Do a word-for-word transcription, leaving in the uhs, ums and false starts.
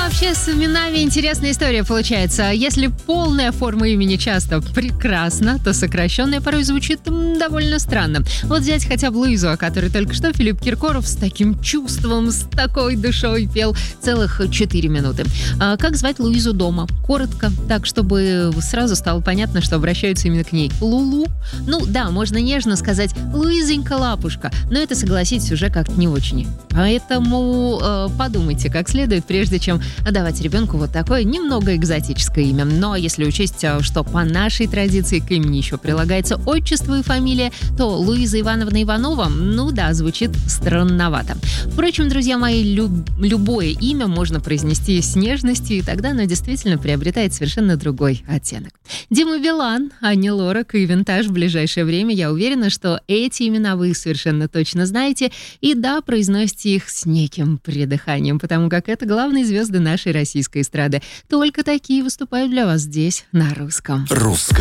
Вообще с именами интересная история получается. Если полная форма имени часто прекрасна, то сокращенная порой звучит м, довольно странно. Вот взять хотя бы Луизу, о которой только что Филипп Киркоров с таким чувством, с такой душой пел целых четыре минуты. А как звать Луизу дома? Коротко, так, чтобы сразу стало понятно, что обращаются именно к ней. Лулу? Ну да, можно нежно сказать «Луизонька лапушка», но это, согласитесь, уже как-то не очень. Поэтому э, подумайте как следует, прежде чем давать ребенку вот такое немного экзотическое имя. Но если учесть, что по нашей традиции к имени еще прилагается отчество и фамилия, то Луиза Ивановна Иванова, ну да, звучит странновато. Впрочем, друзья мои, люб- любое имя можно произнести с нежностью, и тогда оно действительно приобретает совершенно другой оттенок. Дима Билан, Ани Лорак и Винтаж в ближайшее время, я уверена, что эти имена вы совершенно точно знаете, и да, произносите их с неким придыханием, потому как это главные звезды нашей российской эстрады. Только такие выступают для вас здесь, на русском. Русская.